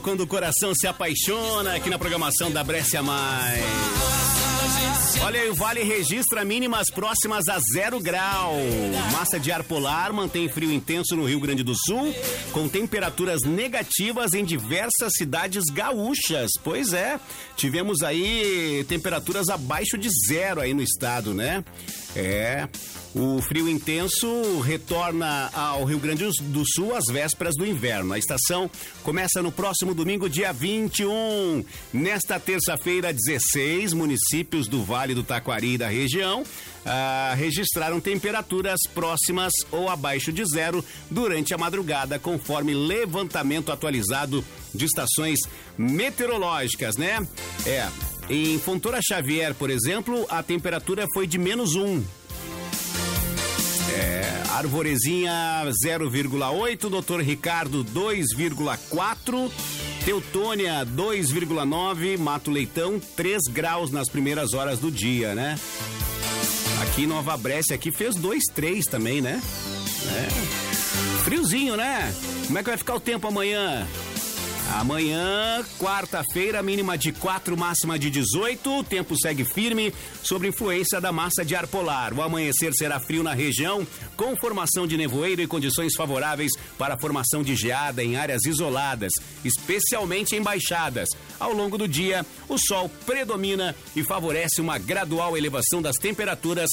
Quando o coração se apaixona, aqui na programação da Brescia Mais. Olha aí, o Vale registra mínimas próximas a 0 grau. Massa de ar polar mantém frio intenso no Rio Grande do Sul, com temperaturas negativas em diversas cidades gaúchas. Pois é, tivemos aí temperaturas abaixo de 0 aí no estado, né? O frio intenso retorna ao Rio Grande do Sul às vésperas do inverno. A estação começa no próximo domingo, dia 21. Nesta terça-feira, 16 municípios do Vale do Taquari e da região registraram temperaturas próximas ou abaixo de 0 durante a madrugada, conforme levantamento atualizado de estações meteorológicas, né? Em Fontoura Xavier, por exemplo, a temperatura foi de -1. Arvorezinha 0,8, Doutor Ricardo 2,4, Teutônia 2,9, Mato Leitão 3 graus nas primeiras horas do dia, né? Aqui Nova Brescia aqui fez 2,3 também, né? Friozinho, né? Como é que vai ficar o tempo amanhã? Amanhã, quarta-feira, mínima de 4, máxima de 18. O tempo segue firme sob influência da massa de ar polar. O amanhecer será frio na região, com formação de nevoeiro e condições favoráveis para a formação de geada em áreas isoladas, especialmente em baixadas. Ao longo do dia, o sol predomina e favorece uma gradual elevação das temperaturas